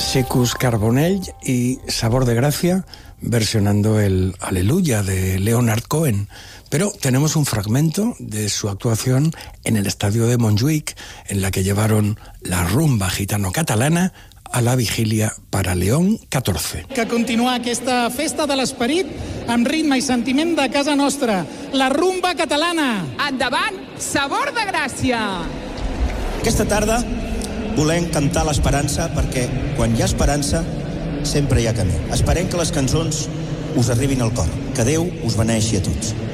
Secus Carbonell y Sabor de Gracia versionando el Aleluya de Leonard Cohen. Pero tenemos un fragmento de su actuación en el estadio de Montjuïc, en la que llevaron la rumba gitano-catalana a la vigília para León XIV. Que continua aquesta festa de l'esperit amb ritme i sentiment de casa nostra, la rumba catalana. Endavant, Sabor de Gràcia! Aquesta tarda volem cantar l'esperança perquè quan hi ha esperança sempre hi ha camí. Esperem que les cançons us arribin al cor. Que Déu us beneeixi a tots.